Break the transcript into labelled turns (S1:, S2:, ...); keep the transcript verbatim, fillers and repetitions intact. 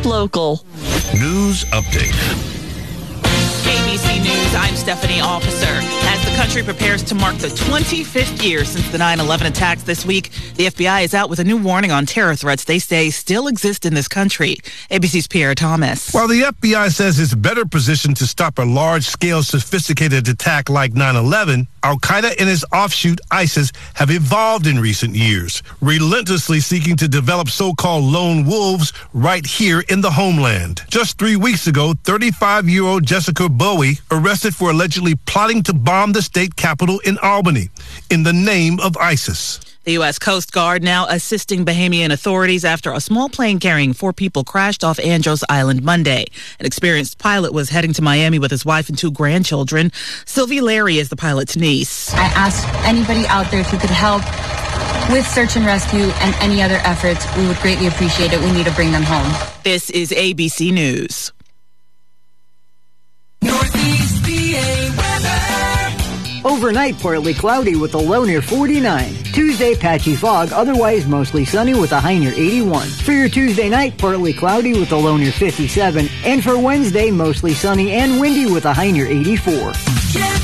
S1: local.
S2: News update.
S3: A B C News, I'm Stephanie Officer. As the country prepares to mark the twenty-fifth year since the nine eleven attacks this week, the F B I is out with a new warning on terror threats they say still exist in this country. A B C's Pierre Thomas.
S4: While the F B I says it's better positioned to stop a large-scale, sophisticated attack like nine eleven, Al-Qaeda and its offshoot ISIS have evolved in recent years, relentlessly seeking to develop so-called lone wolves right here in the homeland. Just three weeks ago, thirty-five-year-old Jessica Bowie arrested for allegedly plotting to bomb the state capitol in Albany in the name of ISIS.
S3: The U S Coast Guard now assisting Bahamian authorities after a small plane carrying four people crashed off Andros Island Monday. An experienced pilot was heading to Miami with his wife and two grandchildren. Sylvie Larry is the pilot's niece.
S5: I asked anybody out there if you could help with search and rescue and any other efforts. We would greatly appreciate it. We need to bring them home.
S3: This is A B C News.
S6: Northeast P A weather.
S7: Overnight, partly cloudy with a low near forty-nine. Tuesday, patchy fog, otherwise mostly sunny with a high near eighty-one. For your Tuesday night, partly cloudy with a low near fifty-seven. And for Wednesday, mostly sunny and windy with a high near eighty-four.
S6: Yeah.